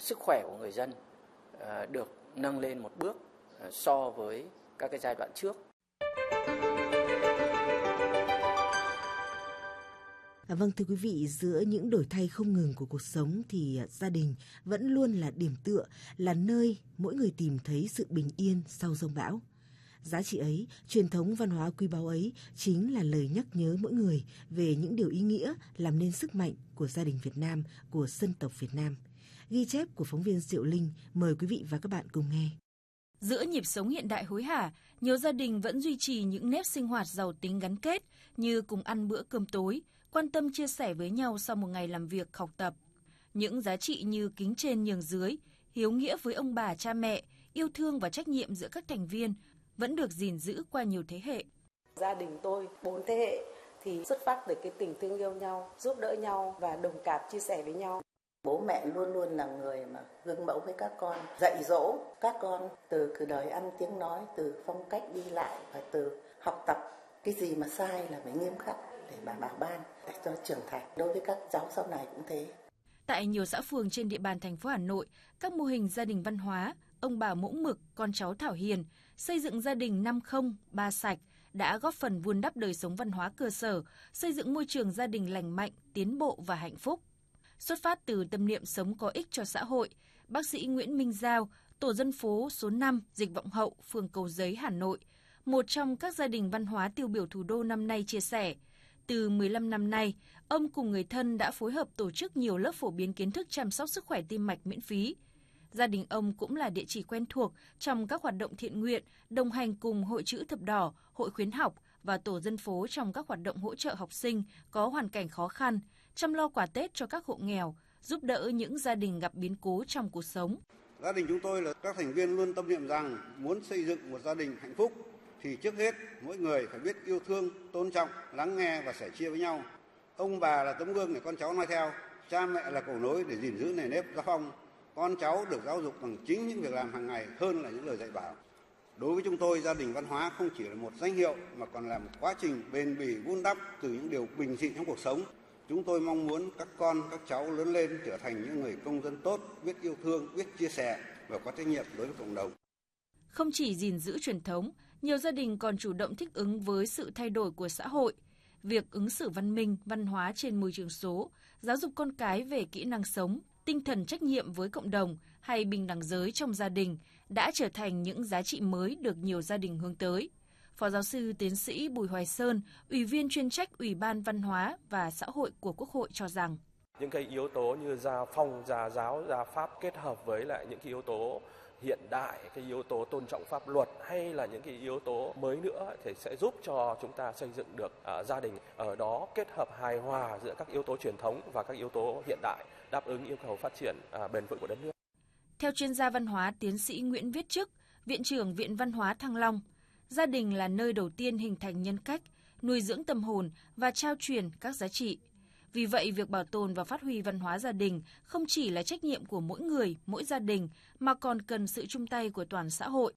sức khỏe của người dân được nâng lên một bước so với các cái giai đoạn trước. Vâng, thưa quý vị, giữa những đổi thay không ngừng của cuộc sống thì gia đình vẫn luôn là điểm tựa, là nơi mỗi người tìm thấy sự bình yên sau giông bão. Giá trị ấy, truyền thống văn hóa quý báu ấy chính là lời nhắc nhớ mỗi người về những điều ý nghĩa làm nên sức mạnh của gia đình Việt Nam, của dân tộc Việt Nam. Ghi chép của phóng viên Diệu Linh, mời quý vị và các bạn cùng nghe. Giữa nhịp sống hiện đại hối hả, nhiều gia đình vẫn duy trì những nếp sinh hoạt giàu tính gắn kết như cùng ăn bữa cơm tối, quan tâm chia sẻ với nhau sau một ngày làm việc học tập. Những giá trị như kính trên nhường dưới, hiếu nghĩa với ông bà cha mẹ, yêu thương và trách nhiệm giữa các thành viên vẫn được gìn giữ qua nhiều thế hệ. Gia đình tôi 4 thế hệ thì xuất phát từ cái tình thương yêu nhau, giúp đỡ nhau và đồng cảm chia sẻ với nhau. Bố mẹ luôn luôn là người mà gương mẫu với các con, dạy dỗ các con từ đời ăn tiếng nói, từ phong cách đi lại và từ học tập. Cái gì mà sai là phải nghiêm khắc để bảo ban để cho trưởng thành. Đối với các cháu sau này cũng thế. Tại nhiều xã phường trên địa bàn thành phố Hà Nội, các mô hình gia đình văn hóa, ông bà mẫu mực, con cháu thảo hiền, xây dựng gia đình 50, 3 sạch đã góp phần vun đắp đời sống văn hóa cơ sở, xây dựng môi trường gia đình lành mạnh, tiến bộ và hạnh phúc. Xuất phát từ tâm niệm sống có ích cho xã hội, bác sĩ Nguyễn Minh Giao, tổ dân phố số 5, Dịch Vọng Hậu, phường Cầu Giấy, Hà Nội, một trong các gia đình văn hóa tiêu biểu thủ đô năm nay chia sẻ, từ 15 năm nay, ông cùng người thân đã phối hợp tổ chức nhiều lớp phổ biến kiến thức chăm sóc sức khỏe tim mạch miễn phí. Gia đình ông cũng là địa chỉ quen thuộc trong các hoạt động thiện nguyện, đồng hành cùng Hội Chữ Thập Đỏ, Hội Khuyến học và tổ dân phố trong các hoạt động hỗ trợ học sinh có hoàn cảnh khó khăn, chăm lo quà Tết cho các hộ nghèo, giúp đỡ những gia đình gặp biến cố trong cuộc sống. Gia đình chúng tôi là các thành viên luôn tâm niệm rằng muốn xây dựng một gia đình hạnh phúc thì trước hết mỗi người phải biết yêu thương, tôn trọng, lắng nghe và sẻ chia với nhau. Ông bà là tấm gương để con cháu noi theo, cha mẹ là cầu nối để gìn giữ nề nếp tác phong. Con cháu được giáo dục bằng chính những việc làm hàng ngày hơn là những lời dạy bảo. Đối với chúng tôi, gia đình văn hóa không chỉ là một danh hiệu mà còn là một quá trình bền bỉ vun đắp từ những điều bình dị trong cuộc sống. Chúng tôi mong muốn các con, các cháu lớn lên trở thành những người công dân tốt, biết yêu thương, biết chia sẻ và có trách nhiệm đối với cộng đồng. Không chỉ gìn giữ truyền thống, nhiều gia đình còn chủ động thích ứng với sự thay đổi của xã hội. Việc ứng xử văn minh, văn hóa trên môi trường số, giáo dục con cái về kỹ năng sống, tinh thần trách nhiệm với cộng đồng hay bình đẳng giới trong gia đình đã trở thành những giá trị mới được nhiều gia đình hướng tới. Phó giáo sư tiến sĩ Bùi Hoài Sơn, Ủy viên chuyên trách Ủy ban Văn hóa và Xã hội của Quốc hội cho rằng những cái yếu tố như gia phong, gia giáo, gia pháp kết hợp với lại những cái yếu tố hiện đại, cái yếu tố tôn trọng pháp luật hay là những cái yếu tố mới nữa thì sẽ giúp cho chúng ta xây dựng được gia đình ở đó kết hợp hài hòa giữa các yếu tố truyền thống và các yếu tố hiện đại đáp ứng yêu cầu phát triển bền vững của đất nước. Theo chuyên gia văn hóa tiến sĩ Nguyễn Viết Chức, Viện trưởng Viện Văn hóa Thăng Long, gia đình là nơi đầu tiên hình thành nhân cách, nuôi dưỡng tâm hồn và trao truyền các giá trị. Vì vậy, việc bảo tồn và phát huy văn hóa gia đình không chỉ là trách nhiệm của mỗi người, mỗi gia đình, mà còn cần sự chung tay của toàn xã hội.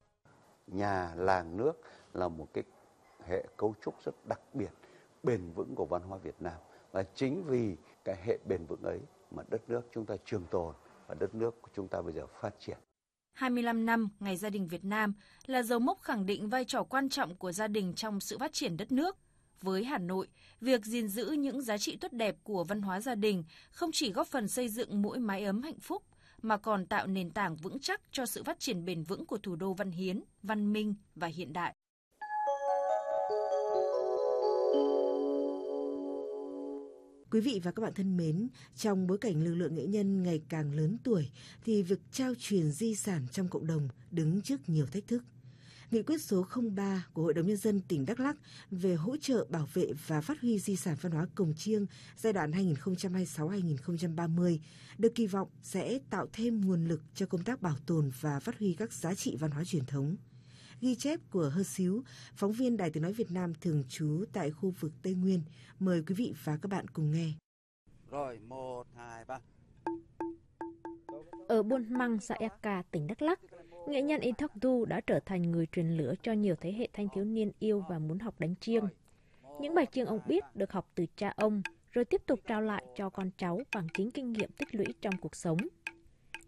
Nhà, làng, nước là một cái hệ cấu trúc rất đặc biệt, bền vững của văn hóa Việt Nam. Và chính vì cái hệ bền vững ấy mà đất nước chúng ta trường tồn và đất nước của chúng ta bây giờ phát triển. 25 năm Ngày Gia đình Việt Nam là dấu mốc khẳng định vai trò quan trọng của gia đình trong sự phát triển đất nước. Với Hà Nội, việc gìn giữ những giá trị tốt đẹp của văn hóa gia đình không chỉ góp phần xây dựng mỗi mái ấm hạnh phúc, mà còn tạo nền tảng vững chắc cho sự phát triển bền vững của thủ đô văn hiến, văn minh và hiện đại. Quý vị và các bạn thân mến, trong bối cảnh lực lượng nghệ nhân ngày càng lớn tuổi thì việc trao truyền di sản trong cộng đồng đứng trước nhiều thách thức. Nghị quyết số 03 của Hội đồng Nhân dân tỉnh Đắk Lắk về hỗ trợ bảo vệ và phát huy di sản văn hóa Cồng Chiêng giai đoạn 2026-2030 được kỳ vọng sẽ tạo thêm nguồn lực cho công tác bảo tồn và phát huy các giá trị văn hóa truyền thống. Ghi chép của Hơ Xíu, phóng viên Đài Tiếng nói Việt Nam thường trú tại khu vực Tây Nguyên. Mời quý vị và các bạn cùng nghe. Rồi, 1, 2, 3. Ở Buôn Măng, xã Eka, tỉnh Đắk Lắk, nghệ nhân In Thóc Du đã trở thành người truyền lửa cho nhiều thế hệ thanh thiếu niên yêu và muốn học đánh chiêng. Những bài chiêng ông biết được học từ cha ông, rồi tiếp tục trao lại cho con cháu bằng chính kinh nghiệm tích lũy trong cuộc sống.